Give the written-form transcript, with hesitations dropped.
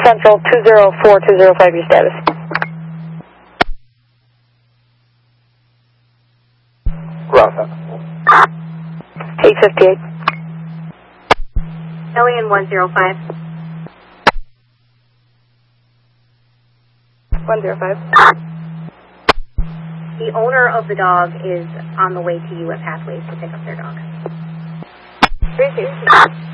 Central 204-205, your status. Route 858. Alien 105. 105. The owner of the dog is on the way to you at Pathways to pick up their dog. 32.